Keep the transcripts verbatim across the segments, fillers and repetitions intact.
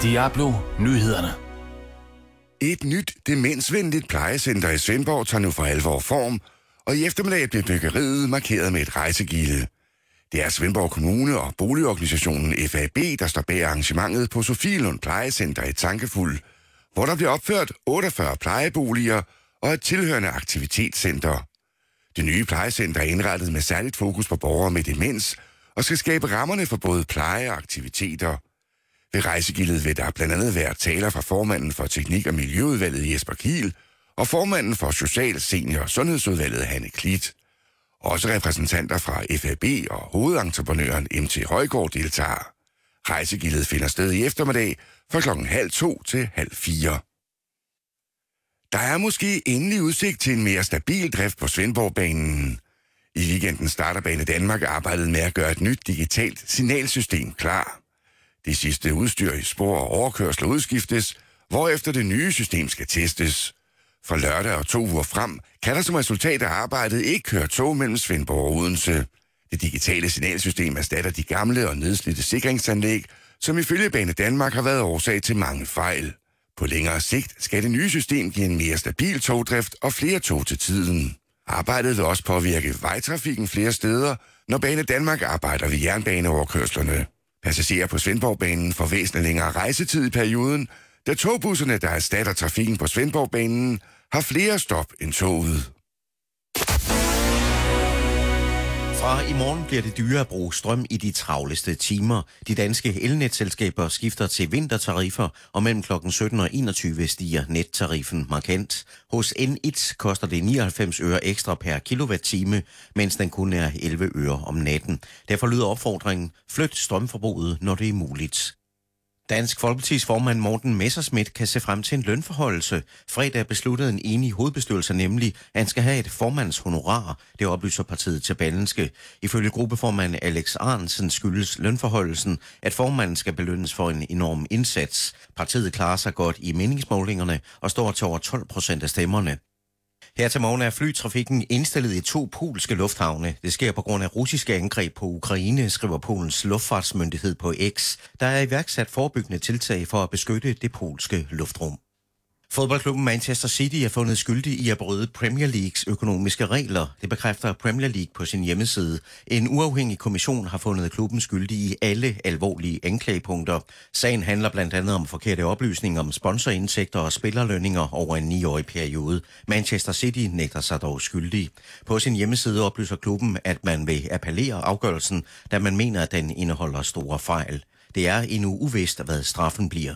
Diablo Nyhederne. Et nyt demensvenligt plejecenter i Svendborg tager nu for alvor form, og i eftermiddag bliver byggeriet markeret med et rejsegilde. Det er Svendborg Kommune og boligorganisationen F A B, der står bag arrangementet på Sofielund Plejecenter i Tankefuld, hvor der bliver opført otteogfyrre plejeboliger og et tilhørende aktivitetscenter. Det nye plejecenter er indrettet med særligt fokus på borgere med demens og skal skabe rammerne for både pleje og aktiviteter. Ved rejsegildet vil der blandt andet være taler fra formanden for Teknik- og Miljøudvalget Jesper Kiel og formanden for Social-, Senior- og Sundhedsudvalget Hanne Klit. Også repræsentanter fra F A B og hovedentreprenøren M T Højgaard deltager. Rejsegildet finder sted i eftermiddag fra klokken halv to til halv fire. Der er måske endelig udsigt til en mere stabil drift på Svendborgbanen. I weekenden starter Bane Danmark arbejdet med at gøre et nyt digitalt signalsystem klar. Det sidste udstyr i spor og overkørsler udskiftes, hvorefter det nye system skal testes. Fra lørdag og to uger frem kan der som resultat af arbejdet ikke køre tog mellem Svendborg og Odense. Det digitale signalsystem erstatter de gamle og nedslidte sikringsanlæg, som ifølge Bane Danmark har været årsag til mange fejl. På længere sigt skal det nye system give en mere stabil togdrift og flere tog til tiden. Arbejdet vil også påvirke vejtrafikken flere steder, når Bane Danmark arbejder ved jernbaneoverkørslerne. Passagerer på Svendborgbanen får væsentligt længere rejsetid i perioden, da togbusserne, der erstatter trafikken på Svendborgbanen, har flere stop end toget. Fra i morgen bliver det dyrere at bruge strøm i de travleste timer. De danske elnetselskaber skifter til vintertariffer, og mellem klokken sytten og enogtyve stiger nettariffen markant. Hos N et koster det nioghalvfems øre ekstra per kilowatt-time, mens den kun er elleve øre om natten. Derfor lyder opfordringen: flyt strømforbruget, når det er muligt. Dansk Folkepartis formand Morten Messerschmidt kan se frem til en lønforhøjelse. Fredag besluttede en enig hovedbestyrelse nemlig, at han skal have et formandshonorar. Det oplyser partiet til Berlingske. Ifølge gruppeformand Alex Arnsen skyldes lønforhøjelsen, at formanden skal belønnes for en enorm indsats. Partiet klarer sig godt i meningsmålingerne og står til over tolv procent af stemmerne. Her til morgen er flytrafikken indstillet i to polske lufthavne. Det sker på grund af russiske angreb på Ukraine, skriver Polens luftfartsmyndighed på X. Der er iværksat forebyggende tiltag for at beskytte det polske luftrum. Fodboldklubben Manchester City er fundet skyldig i at bryde Premier Leagues økonomiske regler. Det bekræfter Premier League på sin hjemmeside. En uafhængig kommission har fundet klubben skyldig i alle alvorlige anklagepunkter. Sagen handler blandt andet om forkerte oplysninger om sponsorindtægter og spillerlønninger over en niårig periode. Manchester City nægter sig dog skyldig. På sin hjemmeside oplyser klubben, at man vil appellere afgørelsen, da man mener, at den indeholder store fejl. Det er endnu uvist, hvad straffen bliver.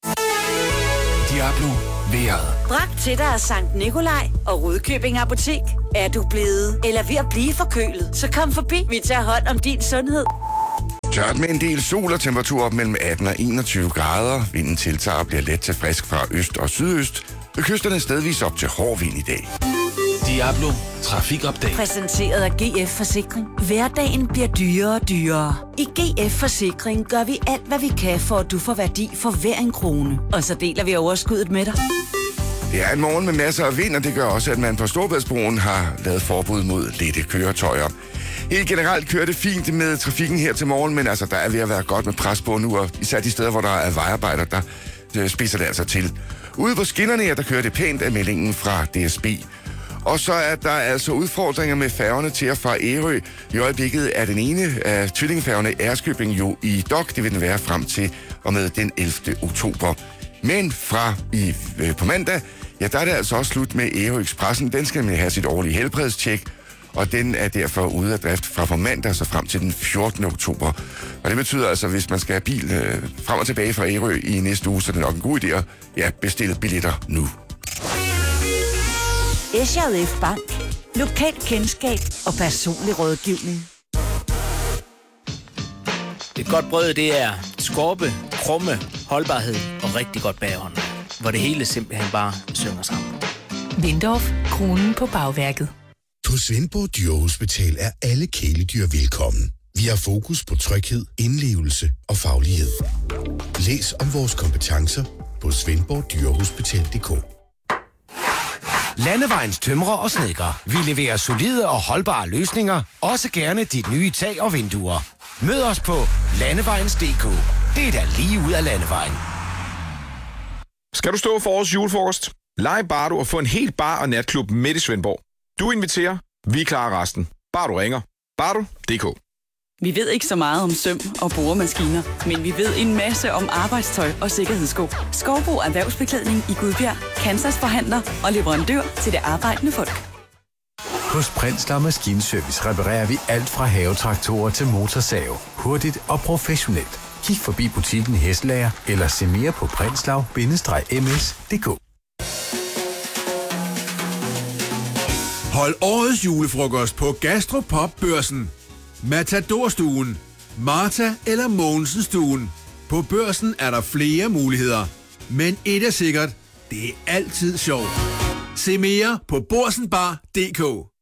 Diablo Vejret. Bragt til dig af Sankt Nikolaj og Rudkøbing Apotek. Er du blevet eller ved at blive forkølet, så kom forbi. Vi tager hånd om din sundhed. Tørt med en del sol og temperatur op mellem atten og enogtyve grader. Vinden tiltager og bliver let til frisk fra øst og sydøst. Ved kysterne stedvis op til hård vind i dag. Diablo Trafikupdate. Præsenteret af G F Forsikring. Hverdagen bliver dyrere og dyrere. I G F Forsikring gør vi alt, hvad vi kan, for at du får værdi for hver en krone. Og så deler vi overskuddet med dig. Det er en morgen med masser af vind, og det gør også, at man på Storebæltsbroen har lavet forbud mod lette køretøjer. Helt generelt kører det fint med trafikken her til morgen, men altså, der er ved at være godt med pres på nu, og især de steder, hvor der er vejarbejder, der øh, spidser det altså til. Ude på skinnerne her, der kører det pænt af meldingen fra D S B. Og så er der altså udfordringer med færgerne til og fra Ærø. I øjeblikket er den ene af tvillingefærgerne Ærskøbing jo i dok. Det vil den være frem til og med den ellevte oktober. Men fra i, øh, på mandag, ja, der er det altså også slut med Ærø Expressen. Den skal have sit årlige helbredstjek, og den er derfor ude af drift fra på mandag så frem til den fjortende oktober. Og det betyder altså, at hvis man skal have bil øh, frem og tilbage fra Ærø i næste uge, så er det nok en god idé at ja, bestille billetter nu. S J F Bank. Lokalt kendskab og personlig rådgivning. Et godt brød, det er skorpe, krumme, holdbarhed og rigtig godt bagånd, hvor det hele simpelthen bare synger sammen. Lindorf, kronen på bagværket. På Svendborg Dyrehospital er alle kæledyr velkommen. Vi har fokus på tryghed, indlevelse og faglighed. Læs om vores kompetencer på svendborg dyrehospital punktum d k. Landevejens tømrer og snedkere. Vi leverer solide og holdbare løsninger, også gerne dit nye tag og vinduer. Mød os på landevejens punktum d k. Det er da lige ud af landevejen. Skal du stå for årets julefrokost? Lej Bardo og få en helt bar og natklub midt i Svendborg. Du inviterer, vi klarer resten. Bare du ringer. Bardo punktum d k. Vi ved ikke så meget om søm og boremaskiner, men vi ved en masse om arbejdstøj og sikkerhedssko. Skovbo Erhvervsbeklædning i Gudbjerg, Kansas forhandler og leverandør til det arbejdende folk. Hos Prindslov Maskinservice reparerer vi alt fra havetraktorer til motorsave. Hurtigt og professionelt. Kig forbi butikken Hesselager eller se mere på prindslov bindestreg m s punktum d k. Hold årets julefrokost på Gastropop-børsen. Matadorstuen, Marta eller Mogensen-stuen. På Børsen er der flere muligheder. Men et er sikkert, det er altid sjovt. Se mere på borsenbar punktum d k.